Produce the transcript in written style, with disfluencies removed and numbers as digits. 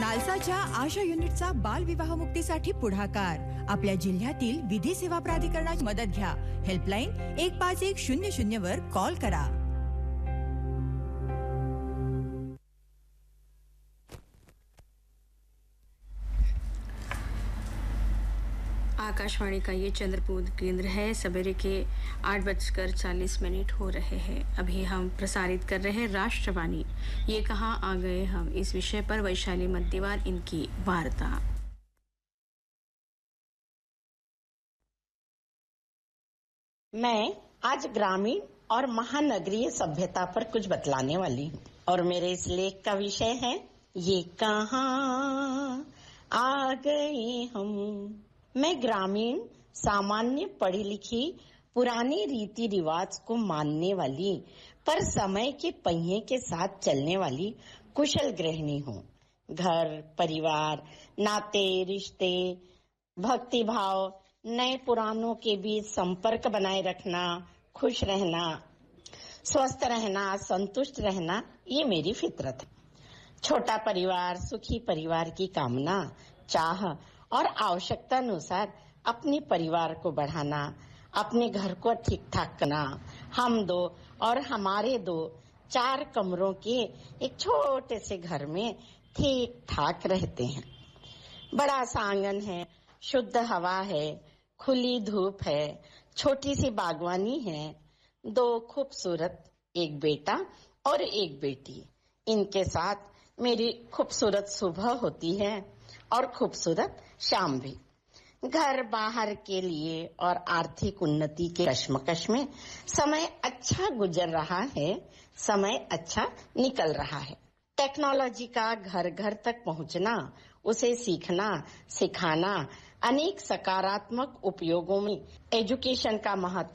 नालसाच्या आशा युनिटचा बालविवाह मुक्तीसाठी पुढाकार. आपल्या जिल्ह्यातील विधी सेवा प्राधिकरणाची मदत घ्या. हेल्पलाईन 1510 वर कॉल करा. आकाशवाणी का ये चंद्रपुर केंद्र है. सवेरे के 8:40 हो रहे हैं. अभी हम प्रसारित कर रहे हैं राष्ट्रवाणी. ये कहाँ आ गए हम, इस विषय पर वैशाली मद्दीवार इनकी वार्ता. मैं आज ग्रामीण और महानगरीय सभ्यता पर कुछ बतलाने वाली हूँ और मेरे इस लेख का विषय है ये कहाँ आ गए हम. मैं ग्रामीण, सामान्य, पढ़ी लिखी, पुराने रीति रिवाज को मानने वाली पर समय के पहिए के साथ चलने वाली कुशल गृहिणी हूँ. घर परिवार, नाते रिश्ते, भक्ति भाव, नए पुरानों के बीच संपर्क बनाए रखना, खुश रहना, स्वस्थ रहना, संतुष्ट रहना, ये मेरी फितरत है. छोटा परिवार, सुखी परिवार की कामना, चाह और आवश्यकता अनुसार अपने परिवार को बढ़ाना, अपने घर को ठीक ठाक करना. हम दो और हमारे 4 कमरों के एक छोटे से घर में ठीक ठाक रहते हैं. बड़ा सा आंगन है, शुद्ध हवा है, खुली धूप है, छोटी सी बागवानी है, 2 खूबसूरत, एक बेटा और एक बेटी. इनके साथ मेरी खूबसूरत सुबह होती है और खूबसूरत शाम भी. घर बाहर के लिए और आर्थिक उन्नति के कश्मकश में समय अच्छा गुजर रहा है, समय अच्छा निकल रहा है. टेक्नोलॉजी का घर घर तक पहुंचना, उसे सीखना, सिखाना, अनेक सकारात्मक उपयोगों में एजुकेशन का महत्व